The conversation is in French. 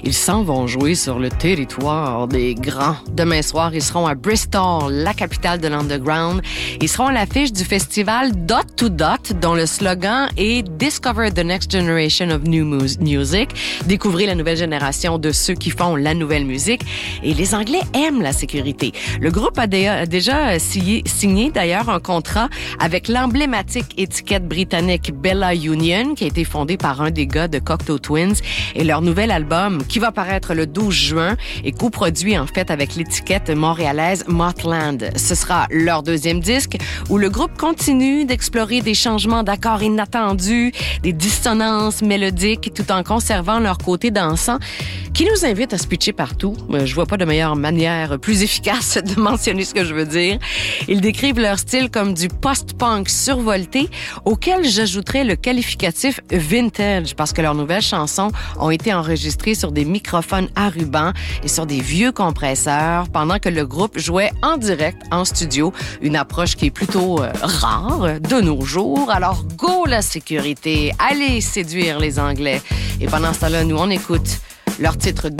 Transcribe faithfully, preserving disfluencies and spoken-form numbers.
Ils s'en vont jouer sur le territoire des grands. Demain soir, ils seront à Bristol, la capitale de l'underground. Ils seront à l'affiche du festival Dot to Dot, dont le slogan est « Discover the next generation of new music ». Découvrez la nouvelle génération de ceux qui font la nouvelle musique. Et les Anglais aiment la sécurité. Le groupe a déjà signé, signé d'ailleurs un contrat avec l'emblématique étiquette britannique Bella Union, qui a été fondée par un des gars de Cocteau Twins. Et leur nouvel album, qui va paraître le douze juin, est coproduit en fait avec l'étiquette montréalaise Mothland. Ce sera leur deuxième disque où le groupe continue d'explorer des changements d'accords inattendus, des dissonances mélodiques, tout en conservant leur côté dansant, qui nous invite à se pitcher partout. Je vois pas de meilleure manière plus efficace de mentionner ce que je veux dire. Ils décrivent leur style comme du post-punk survolté, auquel j'ajouterais le qualificatif vintage, parce que leurs nouvelles chansons ont été enregistrées sur des microphones à ruban et sur des vieux compresseurs, pendant que le groupe jouait en direct en studio, une approche qui est plutôt euh, rare de nos jours. Alors, go la sécurité! Allez séduire les Anglais! Et pendant ce temps-là, nous, on écoute leur titre